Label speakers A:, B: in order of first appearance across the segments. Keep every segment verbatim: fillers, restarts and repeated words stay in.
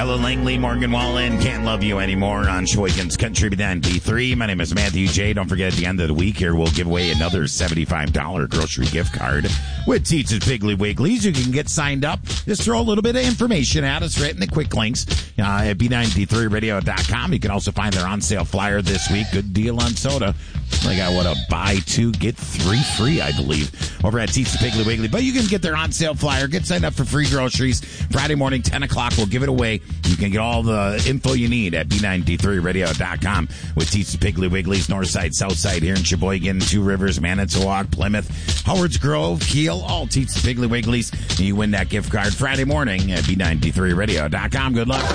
A: Tyler Langley, Morgan Wallen, Can't Love You Anymore on Sheboygan's Country ninety-three. My name is Matthew J. Don't forget, at the end of the week here, we'll give away another seventy-five dollars grocery gift card with Teach's Piggly Wigglies. You can get signed up. Just throw a little bit of information at us right in the quick links uh, at B ninety-three radio dot com. You can also find their on-sale flyer this week. Good deal on soda. They got, what, a buy two, get three free, I believe, over at Teach's Piggly Wiggly. But you can get their on-sale flyer. Get signed up for free groceries. Friday morning, ten o'clock, we'll give it away. You can get all the info you need at B ninety-three radio dot com with Teach's Piggly Wigglies, north side, south side here in Sheboygan, Two Rivers, Manitowoc, Plymouth, Howard's Grove, Kiel, all Teach's Piggly Wigglies. And you win that gift card Friday morning at B ninety-three radio dot com. Good luck.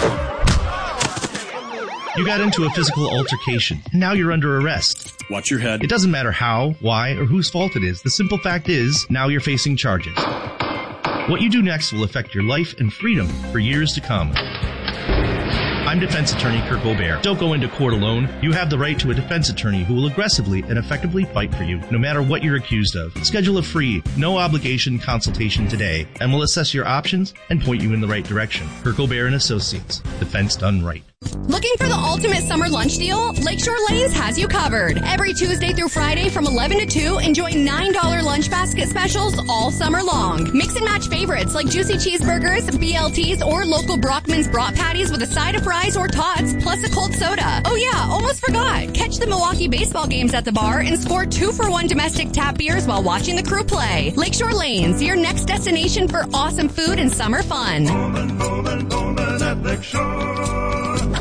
B: You got into a physical altercation, and now you're under arrest.
C: Watch your head.
B: It doesn't matter how, why, or whose fault it is. The simple fact is, now you're facing charges. What you do next will affect your life and freedom for years to come. I'm defense attorney Kirk Aubert. Don't go into court alone. You have the right to a defense attorney who will aggressively and effectively fight for you, no matter what you're accused of. Schedule a free, no-obligation consultation today, and we'll assess your options and point you in the right direction. Kirk Aubert and Associates. Defense done right.
D: Looking for the ultimate summer lunch deal? Lakeshore Lanes has you covered. Every Tuesday through Friday from eleven to two, enjoy nine dollars lunch basket specials all summer long. Mix and match favorites like juicy cheeseburgers, B L Ts, or local Brockman's brat patties with a side of fries or tots, plus a cold soda. Oh yeah, almost forgot. Catch the Milwaukee baseball games at the bar and score two for one domestic tap beers while watching the crew play. Lakeshore Lanes, your next destination for awesome food and summer fun.
E: Bowman, Bowman, Bowman at Lakeshore.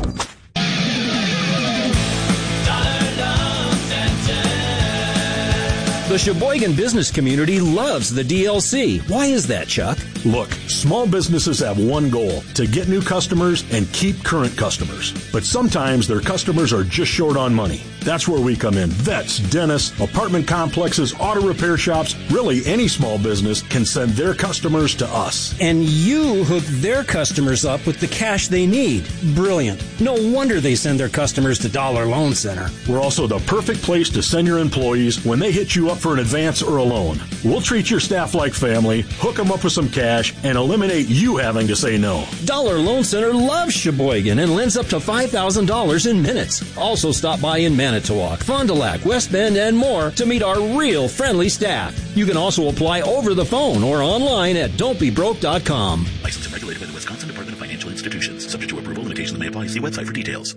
F: The Sheboygan business community loves the D L C. Why is that, Chuck?
C: Look, small businesses have one goal, to get new customers and keep current customers. But sometimes their customers are just short on money. That's where we come in. Vets, dentists, apartment complexes, auto repair shops, really any small business can send their customers to us.
F: And you hook their customers up with the cash they need. Brilliant. No wonder they send their customers to Dollar Loan Center.
C: We're also the perfect place to send your employees when they hit you up for an advance or a loan. We'll treat your staff like family, hook them up with some cash, and eliminate you having to say no.
F: Dollar Loan Center loves Sheboygan and lends up to five thousand dollars in minutes. Also stop by in Manitowoc, Fond du Lac, West Bend, and more to meet our real friendly staff. You can also apply over the phone or online at don't be broke dot com.
G: Licensed and regulated by the Wisconsin Department of Financial Institutions. Subject to approval, limitations may apply. See website for details.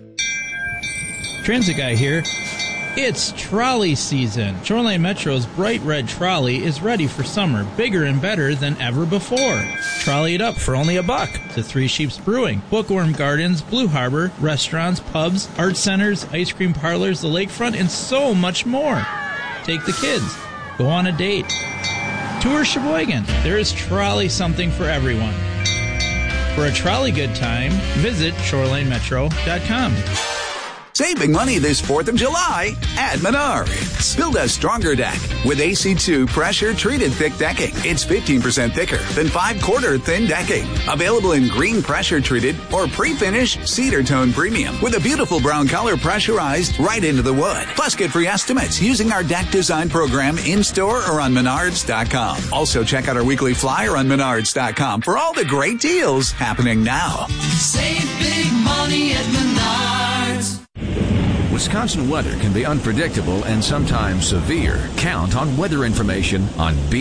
H: Transit Guy here. It's trolley season. Shoreline Metro's bright red trolley is ready for summer, bigger and better than ever before. Trolley it up for only a buck to Three Sheeps Brewing, Bookworm Gardens, Blue Harbor, restaurants, pubs, art centers, ice cream parlors, the lakefront, and so much more. Take the kids. Go on a date. Tour Sheboygan. There is trolley something for everyone. For a trolley good time, visit shoreline metro dot com.
I: Saving money this fourth of July at Menards. Build a stronger deck with A C two pressure-treated thick decking. It's fifteen percent thicker than five-quarter thin decking. Available in green pressure-treated or pre-finished cedar tone premium with a beautiful brown color pressurized right into the wood. Plus, get free estimates using our deck design program in-store or on menards dot com. Also, check out our weekly flyer on menards dot com for all the great deals happening now.
J: Save big money at Menards.
K: Wisconsin weather can be unpredictable and sometimes severe. Count on weather information on B